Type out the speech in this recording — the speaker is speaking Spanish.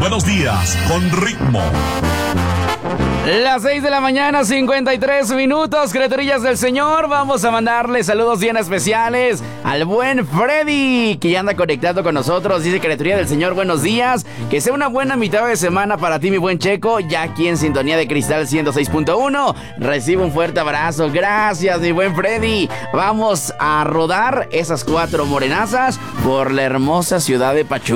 buenos días, con ritmo. Las 6 de la mañana, 53 minutos, criaturillas del Señor. Vamos a mandarle saludos bien especiales al buen Freddy, que ya anda conectado con nosotros. Dice: criaturilla del Señor, buenos días. Que sea una buena mitad de semana para ti, mi buen Checo, ya aquí en Sintonía de Cristal 106.1. Recibe un fuerte abrazo. Gracias, mi buen Freddy. Vamos a rodar esas 4 morenazas por la hermosa ciudad de Pachuca.